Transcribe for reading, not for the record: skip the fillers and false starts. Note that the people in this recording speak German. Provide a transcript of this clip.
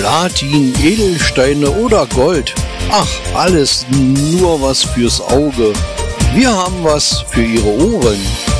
Platin, Edelsteine oder Gold. Ach, alles nur was fürs Auge. Wir haben was für Ihre Ohren.